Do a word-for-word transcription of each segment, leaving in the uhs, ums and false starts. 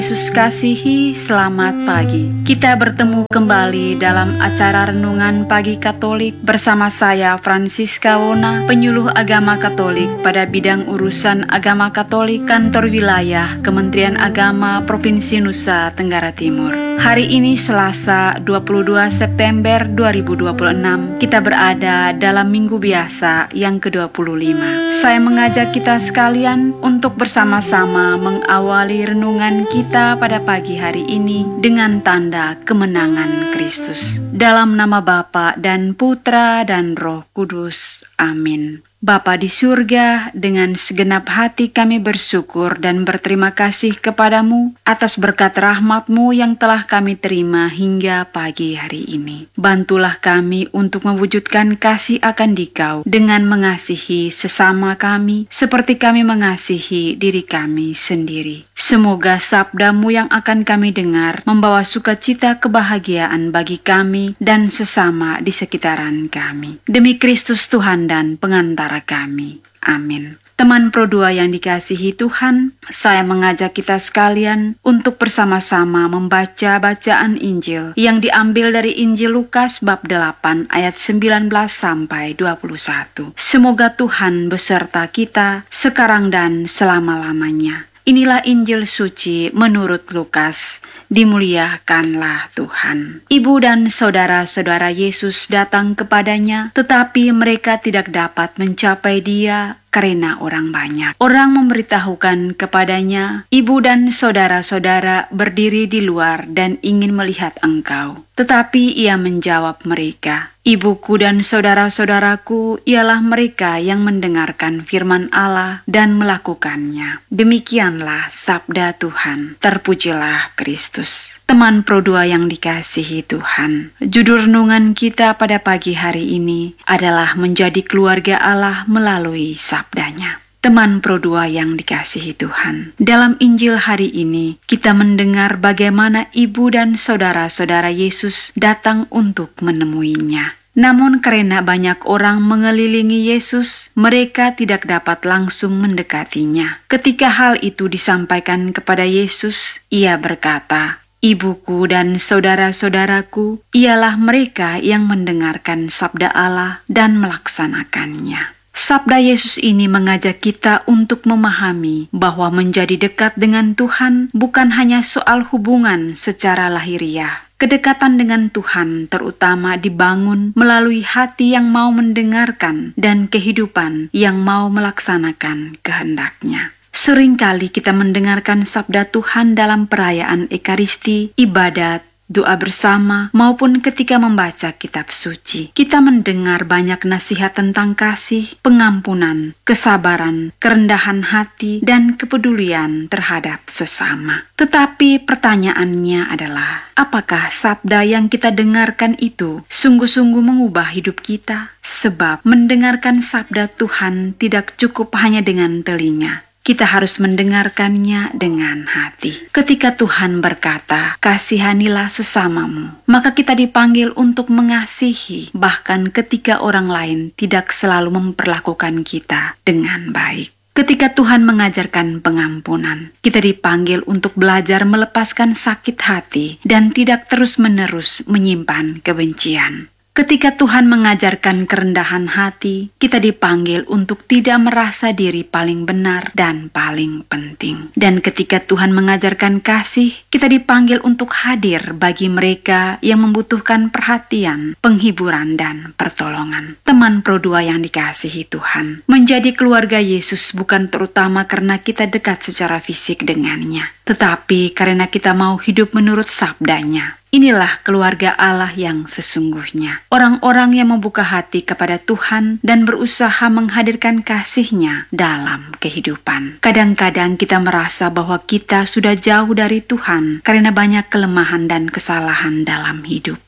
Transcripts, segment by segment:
Yesus kasihi, selamat pagi. Kita bertemu kembali dalam acara Renungan Pagi Katolik bersama saya Francisca Wona, penyuluh agama Katolik pada bidang urusan agama Katolik Kantor Wilayah Kementerian Agama Provinsi Nusa Tenggara Timur. Hari ini Selasa dua puluh dua September dua ribu dua puluh enam, kita berada dalam minggu biasa yang ke dua puluh lima. Saya mengajak kita sekalian untuk bersama-sama mengawali renungan kita pada pagi hari ini dengan tanda kemenangan Kristus. Dalam nama Bapa dan Putra dan Roh Kudus. Amin. Bapa di surga, dengan segenap hati kami bersyukur dan berterima kasih kepadamu atas berkat rahmat-Mu yang telah kami terima hingga pagi hari ini. Bantulah kami untuk mewujudkan kasih akan Dikau dengan mengasihi sesama kami seperti kami mengasihi diri kami sendiri. Semoga sabda-Mu yang akan kami dengar membawa sukacita kebahagiaan bagi kami dan sesama di sekitaran kami. Demi Kristus Tuhan dan pengantar kami. Amin. Teman Pro dua yang dikasihi Tuhan, saya mengajak kita sekalian untuk bersama-sama membaca bacaan Injil yang diambil dari Injil Lukas bab delapan ayat sembilan belas sampai dua puluh satu. Semoga Tuhan beserta kita sekarang dan selama-lamanya. Inilah Injil suci menurut Lukas. Dimuliakanlah Tuhan. Ibu dan saudara-saudara Yesus datang kepadanya, tetapi mereka tidak dapat mencapai Dia karena orang banyak. Orang memberitahukan kepadanya, "Ibu dan saudara-saudara berdiri di luar dan ingin melihat engkau." Tetapi ia menjawab mereka, "Ibuku dan saudara-saudaraku ialah mereka yang mendengarkan firman Allah dan melakukannya." Demikianlah sabda Tuhan. Terpujilah Kristus. Teman Pro dua yang dikasihi Tuhan, judul renungan kita pada pagi hari ini adalah menjadi keluarga Allah melalui sabdanya. Teman Pro dua yang dikasihi Tuhan, dalam Injil hari ini kita mendengar bagaimana ibu dan saudara-saudara Yesus datang untuk menemuinya. Namun karena banyak orang mengelilingi Yesus, mereka tidak dapat langsung mendekatinya. Ketika hal itu disampaikan kepada Yesus, ia berkata, "Ibuku dan saudara-saudaraku ialah mereka yang mendengarkan sabda Allah dan melaksanakannya." Sabda Yesus ini mengajak kita untuk memahami bahwa menjadi dekat dengan Tuhan bukan hanya soal hubungan secara lahiriah. Kedekatan dengan Tuhan terutama dibangun melalui hati yang mau mendengarkan dan kehidupan yang mau melaksanakan kehendak-Nya. Seringkali kita mendengarkan sabda Tuhan dalam perayaan Ekaristi, ibadat, doa bersama, maupun ketika membaca kitab suci. Kita mendengar banyak nasihat tentang kasih, pengampunan, kesabaran, kerendahan hati, dan kepedulian terhadap sesama. Tetapi pertanyaannya adalah, apakah sabda yang kita dengarkan itu sungguh-sungguh mengubah hidup kita? Sebab mendengarkan sabda Tuhan tidak cukup hanya dengan telinga. Kita harus mendengarkannya dengan hati. Ketika Tuhan berkata, "Kasihanilah sesamamu," maka kita dipanggil untuk mengasihi, bahkan ketika orang lain tidak selalu memperlakukan kita dengan baik. Ketika Tuhan mengajarkan pengampunan, kita dipanggil untuk belajar melepaskan sakit hati dan tidak terus-menerus menyimpan kebencian. Ketika Tuhan mengajarkan kerendahan hati, kita dipanggil untuk tidak merasa diri paling benar dan paling penting. Dan ketika Tuhan mengajarkan kasih, kita dipanggil untuk hadir bagi mereka yang membutuhkan perhatian, penghiburan, dan pertolongan. Teman Pro dua yang dikasihi Tuhan, menjadi keluarga Yesus bukan terutama karena kita dekat secara fisik dengannya, tetapi karena kita mau hidup menurut sabdanya. Inilah keluarga Allah yang sesungguhnya. Orang-orang yang membuka hati kepada Tuhan dan berusaha menghadirkan kasih-Nya dalam kehidupan. Kadang-kadang kita merasa bahwa kita sudah jauh dari Tuhan karena banyak kelemahan dan kesalahan dalam hidup.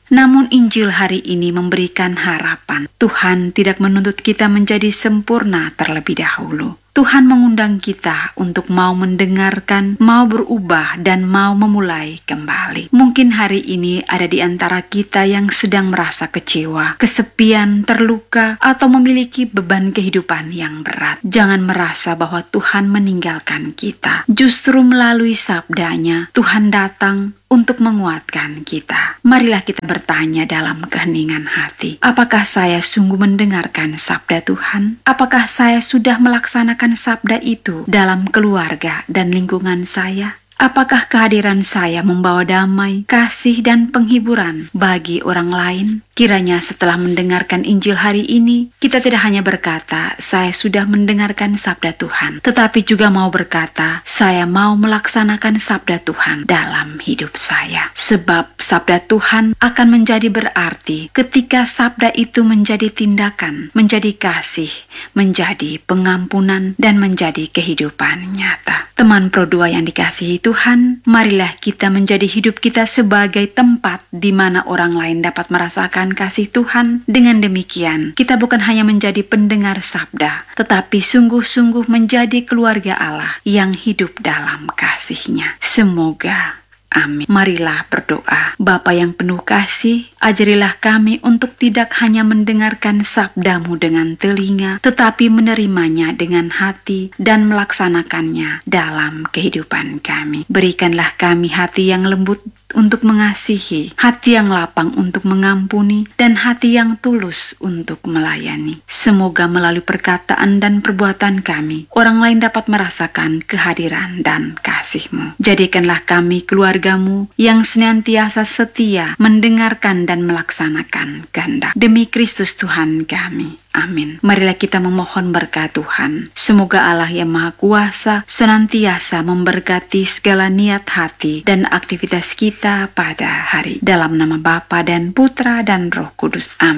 Namun Injil hari ini memberikan harapan. Tuhan tidak menuntut kita menjadi sempurna terlebih dahulu. Tuhan mengundang kita untuk mau mendengarkan, mau berubah, dan mau memulai kembali. Mungkin hari ini ada di antara kita yang sedang merasa kecewa, kesepian, terluka, atau memiliki beban kehidupan yang berat. Jangan merasa bahwa Tuhan meninggalkan kita. Justru melalui sabdanya, Tuhan datang untuk menguatkan kita. Marilah kita bertanya dalam keheningan hati. Apakah saya sungguh mendengarkan sabda Tuhan? Apakah saya sudah melaksanakan sabda itu dalam keluarga dan lingkungan saya? Apakah kehadiran saya membawa damai, kasih, dan penghiburan bagi orang lain? Kiranya setelah mendengarkan Injil hari ini, kita tidak hanya berkata, saya sudah mendengarkan sabda Tuhan, tetapi juga mau berkata, saya mau melaksanakan sabda Tuhan dalam hidup saya. Sebab sabda Tuhan akan menjadi berarti ketika sabda itu menjadi tindakan, menjadi kasih, menjadi pengampunan, dan menjadi kehidupan nyata. Teman Pro dua yang dikasihi Tuhan, marilah kita menjadi hidup kita sebagai tempat di mana orang lain dapat merasakan kasih Tuhan. Dengan demikian, kita bukan hanya menjadi pendengar sabda, tetapi sungguh-sungguh menjadi keluarga Allah yang hidup dalam kasih-Nya. Semoga. Amin. Marilah berdoa. Bapa yang penuh kasih, ajarilah kami untuk tidak hanya mendengarkan sabda-Mu dengan telinga, tetapi menerimanya dengan hati dan melaksanakannya dalam kehidupan kami. Berikanlah kami hati yang lembut untuk mengasihi, hati yang lapang untuk mengampuni, dan hati yang tulus untuk melayani. Semoga melalui perkataan dan perbuatan kami, orang lain dapat merasakan kehadiran dan kasih-Mu. Jadikanlah kami keluarga-Mu yang senantiasa setia mendengarkan dan melaksanakan kehendak. Demi Kristus Tuhan kami. Amin. Marilah kita memohon berkat Tuhan. Semoga Allah yang Maha Kuasa senantiasa memberkati segala niat hati dan aktivitas kita pada hari. Dalam nama Bapa dan Putra dan Roh Kudus. Amin.